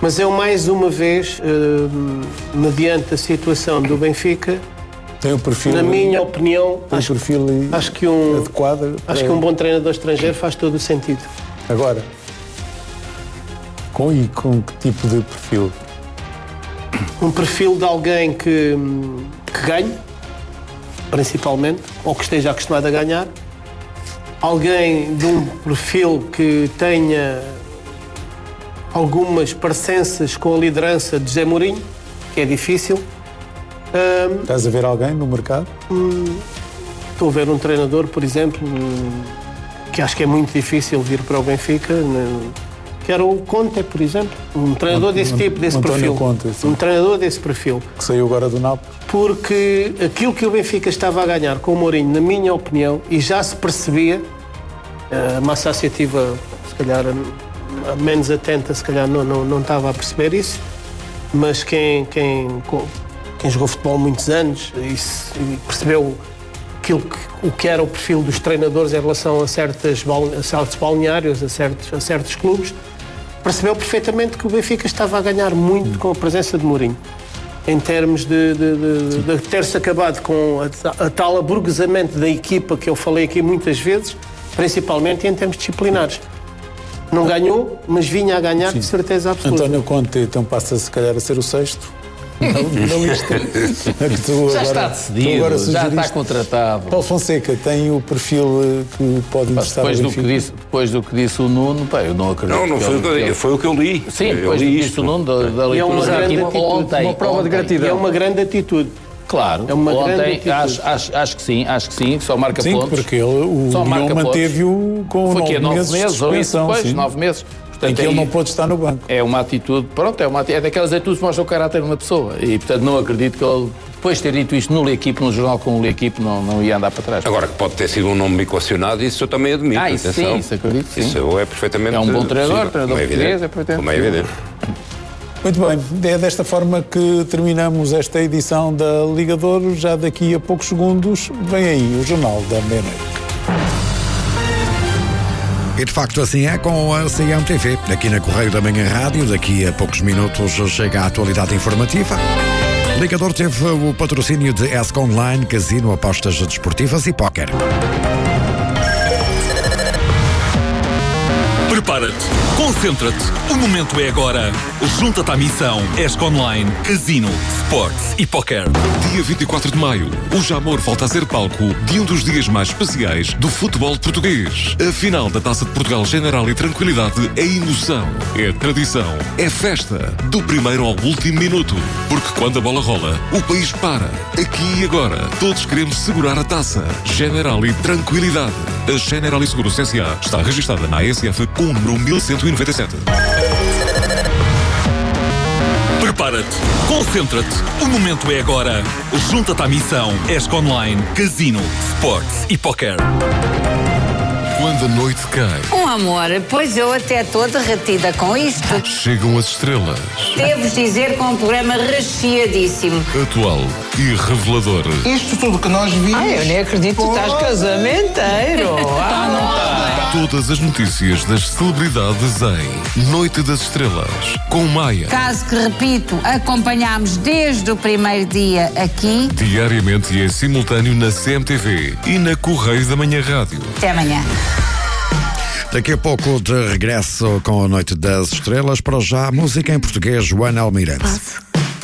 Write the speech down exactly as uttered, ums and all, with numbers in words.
Mas eu, mais uma vez, uh, mediante a situação do Benfica, tem um perfil, na minha opinião, tem acho, um perfil acho, que um, adequado acho que um bom treinador estrangeiro faz todo o sentido. Agora, com e com que tipo de perfil? Um perfil de alguém que, que ganhe, principalmente, ou que esteja acostumado a ganhar. Alguém de um perfil que tenha algumas parecenças com a liderança de José Mourinho, que é difícil. Um, Estás a ver alguém no mercado? Um, estou a ver um treinador, por exemplo, um, que acho que é muito difícil vir para o Benfica, um, que era o Conte, por exemplo. Um treinador desse um, tipo, desse perfil. Conte, um treinador desse perfil. Que saiu agora do Nápoles. Porque aquilo que o Benfica estava a ganhar com o Mourinho, na minha opinião, e já se percebia, a massa associativa, se calhar, menos atenta, se calhar não, não, não estava a perceber isso, mas quem, quem, quem jogou futebol muitos anos e, se, e percebeu aquilo que, o que era o perfil dos treinadores em relação a, certas, a certos balneários, a certos, a certos clubes, percebeu perfeitamente que o Benfica estava a ganhar muito com a presença de Mourinho. Em termos de, de, de, de ter-se acabado com a, a tal aburguesamento da equipa que eu falei aqui muitas vezes, principalmente em termos disciplinares. Não ganhou, mas vinha a ganhar. Sim. De certeza absoluta. António Conte então passa se calhar a ser o sexto na, na lista. Já agora, está decidido, já está contratado. Paulo Fonseca tem o perfil que pode interessar. Depois do que disse, depois do que disse o Nuno, pá, eu não acredito. Não, não foi, que ele, foi o que eu li. Sim, eu depois li do que disse o Nuno, da, da leitura é uma grande atitude, ontem, uma prova ontem. de gratidão. É uma grande atitude. Claro, é uma ontem acho, acho, acho que sim, acho que sim, só marca sim, pontos. Sim, porque ele, o Lyon manteve-o com foi nove, nove meses, meses ou isso depois, sim. nove meses. Portanto, em que ele não pode estar no banco. É uma atitude, pronto, é, uma, é daquelas atitudes que mostram o caráter de uma pessoa. E, portanto, não acredito que ele, depois de ter dito isto no L'Equipe, num jornal com o L'Equipe, não, não ia andar para trás. Agora, que pode ter sido um nome equacionado, isso eu também admito. Ah, isso atenção. sim, isso acredito, sim. Isso é perfeitamente É um bom treinador, possível. treinador Como é português, é evidente. Como é evidente. Muito bem, é desta forma que terminamos esta edição da Liga de Ouro. Já daqui a poucos segundos vem aí o Jornal da Meia-Noite. E de facto assim é com a C M T V. Aqui na Correio da Manhã Rádio, daqui a poucos minutos chega a atualidade informativa. Liga de Ouro teve o patrocínio de E S C Online, Casino, Apostas Desportivas e Póquer. Prepara-te, concentra-te, o momento é agora. Junta-te à missão E S C Online, Casino, Sports e Póquer. Dia vinte e quatro de maio, o Jamor volta a ser palco de um dos dias mais especiais do futebol português. A final da Taça de Portugal General e Tranquilidade é emoção, é tradição, é festa, do primeiro ao último minuto. Porque quando a bola rola, o país para. Aqui e agora, todos queremos segurar a taça. General e Tranquilidade. A General e Seguros S A está registada na A S F com o número mil cento e noventa e sete. Prepara-te, concentra-te, o momento é agora. Junta-te à missão E S C Online, Casino, Sports e Póquer. Quando a noite cai. Um amor, pois eu até estou derretida com isto. Chegam as estrelas. Devo dizer, com um programa recheadíssimo. Atual e revelador. Isto tudo que nós vimos. Ai, eu nem acredito que tu estás casamenteiro. Ah, não está. Todas as notícias das celebridades em Noite das Estrelas, com Maia. Caso que, repito, acompanhámos desde o primeiro dia aqui. Diariamente e em simultâneo na C M T V e na Correio da Manhã Rádio. Até amanhã. Daqui a pouco de regresso com a Noite das Estrelas. Para já, música em português, Joana Almirante.